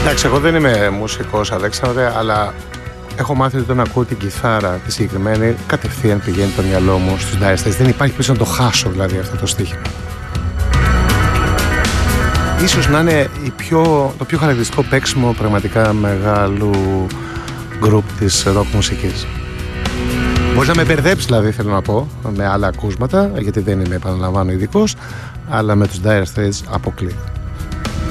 Εντάξει, εγώ δεν είμαι μουσικός, Αλέξανδρε, αλλά έχω μάθει ότι όταν ακούω την κιθάρα τη συγκεκριμένη, κατευθείαν πηγαίνει το μυαλό μου στους Dire Straits. Δεν υπάρχει πίσω να το χάσω, δηλαδή, αυτό το στοίχημα. Ίσως να είναι το πιο χαρακτηριστικό παίξιμο πραγματικά μεγάλου γκρουπ της ροκ μουσικής. Μπορεί να με μπερδέψει, δηλαδή, θέλω να πω, με άλλα ακούσματα, γιατί δεν είμαι, επαναλαμβάνω, ειδικός, αλλά με τους Dire Straits αποκλείω.